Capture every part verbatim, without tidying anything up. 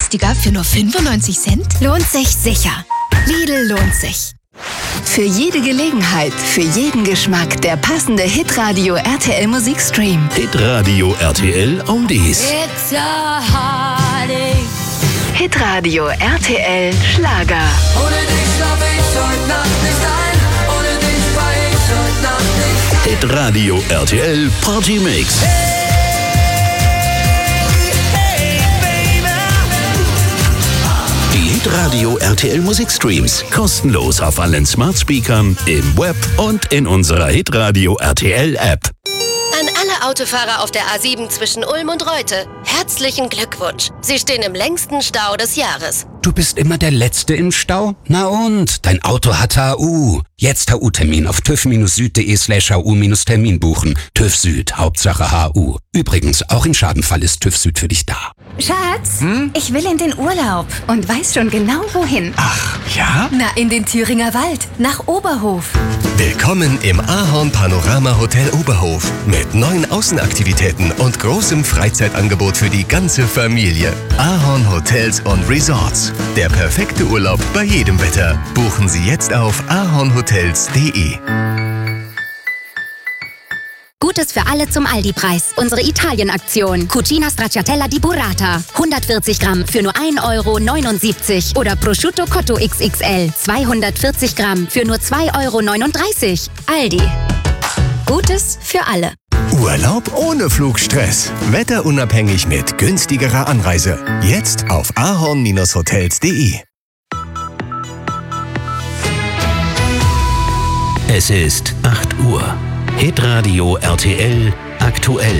günstiger für nur fünfundneunzig Cent? Lohnt sich sicher. Lidl lohnt sich. Für jede Gelegenheit, für jeden Geschmack der passende Hitradio R T L Musikstream. Hitradio R T L Oldies. It's a heartache. Hitradio R T L Schlager. Ohne dich schlaf ich heute Nacht nicht ein. Ohne dich war ich heute Nacht nicht. Hitradio R T L Party Mix. Die Hitradio R T L Musikstreams kostenlos auf allen Smart Speakern, im Web und in unserer Hitradio R T L App. An alle Autofahrer auf der A sieben zwischen Ulm und Reute, herzlichen Glückwunsch. Sie stehen im längsten Stau des Jahres. Du bist immer der Letzte im Stau? Na und? Dein Auto hat H U. Jetzt H U-Termin auf tüv-süd.de slash hu-termin buchen. TÜV Süd, Hauptsache H U. Übrigens, auch im Schadenfall ist TÜV Süd für dich da. Schatz, Hm? ich will in den Urlaub und weiß schon genau wohin. Ach, ja? Na, in den Thüringer Wald, nach Oberhof. Willkommen im Ahorn Panorama Hotel Oberhof mit neuen Außenaktivitäten und großem Freizeitangebot für die ganze Familie. Ahorn Hotels und Resorts. Der perfekte Urlaub bei jedem Wetter. Buchen Sie jetzt auf ahornhotels punkt de. Gutes für alle zum Aldi-Preis. Unsere Italien-Aktion. Cucina Stracciatella di Burrata. hundertvierzig Gramm für nur ein Euro neunundsiebzig. Oder Prosciutto Cotto X X L. zweihundertvierzig Gramm für nur zwei Euro neununddreißig. Aldi. Gutes für alle. Urlaub ohne Flugstress. Wetterunabhängig mit günstigerer Anreise. Jetzt auf ahorn hotels punkt de. Es ist acht Uhr. Hitradio R T L aktuell.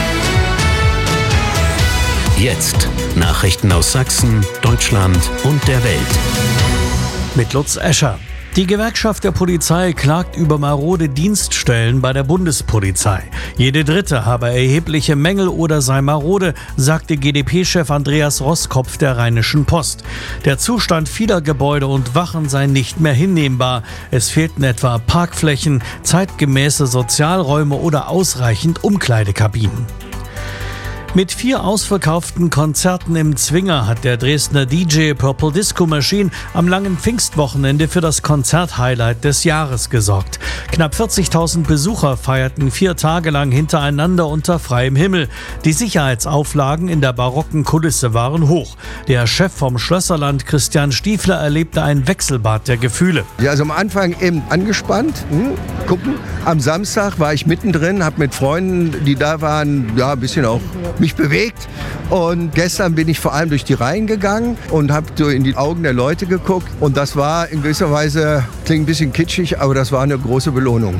Jetzt Nachrichten aus Sachsen, Deutschland und der Welt. Mit Lutz Escher. Die Gewerkschaft der Polizei klagt über marode Dienststellen bei der Bundespolizei. Jede dritte habe erhebliche Mängel oder sei marode, sagte G D P-Chef Andreas Roskopf der Rheinischen Post. Der Zustand vieler Gebäude und Wachen sei nicht mehr hinnehmbar. Es fehlten etwa Parkflächen, zeitgemäße Sozialräume oder ausreichend Umkleidekabinen. Mit vier ausverkauften Konzerten im Zwinger hat der Dresdner D J Purple Disco Machine am langen Pfingstwochenende für das Konzerthighlight des Jahres gesorgt. Knapp vierzigtausend Besucher feierten vier Tage lang hintereinander unter freiem Himmel. Die Sicherheitsauflagen in der barocken Kulisse waren hoch. Der Chef vom Schlösserland, Christian Stiefler, erlebte ein Wechselbad der Gefühle. Ja, also am Anfang eben angespannt. Hm, gucken. Am Samstag war ich mittendrin, habe mit Freunden, die da waren, ja, ein bisschen auch mich bewegt. Und gestern bin ich vor allem durch die Reihen gegangen und habe so in die Augen der Leute geguckt. Und das war in gewisser Weise, klingt ein bisschen kitschig, aber das war eine große Belohnung.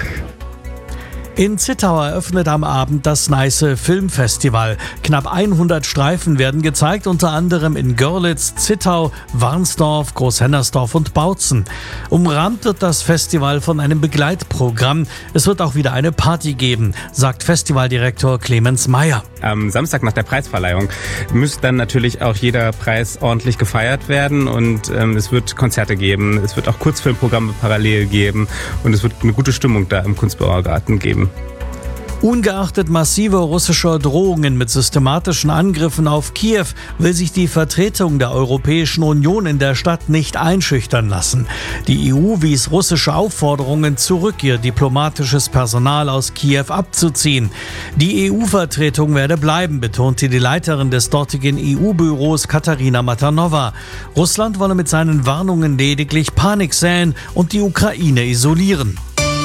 In Zittau eröffnet am Abend das Neiße Filmfestival. Knapp hundert Streifen werden gezeigt, unter anderem in Görlitz, Zittau, Warnsdorf, Großhennersdorf und Bautzen. Umrahmt wird das Festival von einem Begleitprogramm. Es wird auch wieder eine Party geben, sagt Festivaldirektor Clemens Meyer. Am Samstag nach der Preisverleihung muss dann natürlich auch jeder Preis ordentlich gefeiert werden und ähm, es wird Konzerte geben, es wird auch Kurzfilmprogramme parallel geben und es wird eine gute Stimmung da im Kunstbauergarten geben. Ungeachtet massiver russischer Drohungen mit systematischen Angriffen auf Kiew will sich die Vertretung der Europäischen Union in der Stadt nicht einschüchtern lassen. Die E U wies russische Aufforderungen zurück, ihr diplomatisches Personal aus Kiew abzuziehen. Die E U-Vertretung werde bleiben, betonte die Leiterin des dortigen E U-Büros Katarina Matanova. Russland wolle mit seinen Warnungen lediglich Panik säen und die Ukraine isolieren.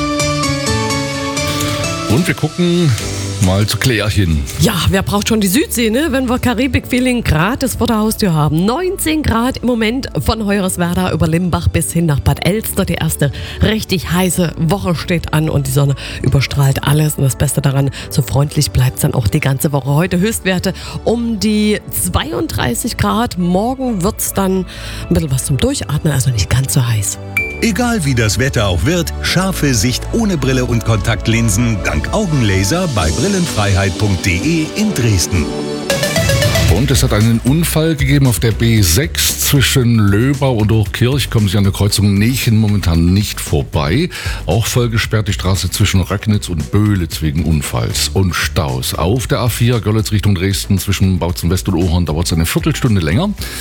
Und wir gucken mal zu Klärchen. Ja, wer braucht schon die Südsee, ne? Wenn wir Karibik-Feeling gratis vor der Haustür haben. neunzehn Grad im Moment von Hoyerswerda über Limbach bis hin nach Bad Elster. Die erste richtig heiße Woche steht an und die Sonne überstrahlt alles. Und das Beste daran, so freundlich bleibt es dann auch die ganze Woche. Heute Höchstwerte um die zweiunddreißig Grad. Morgen wird es dann ein bisschen was zum Durchatmen, also nicht ganz so heiß. Egal wie das Wetter auch wird, scharfe Sicht ohne Brille und Kontaktlinsen dank Augenlaser bei brillenfreiheit punkt de in Dresden. Und es hat einen Unfall gegeben auf der B sechs zwischen Löbau und Hochkirch. Kommen Sie an der Kreuzung Nechen momentan nicht vorbei. Auch voll gesperrt die Straße zwischen Röcknitz und Böhlitz wegen Unfalls und Staus. Auf der A vier Görlitz Richtung Dresden zwischen Bautzen West und Ohorn dauert es eine Viertelstunde länger.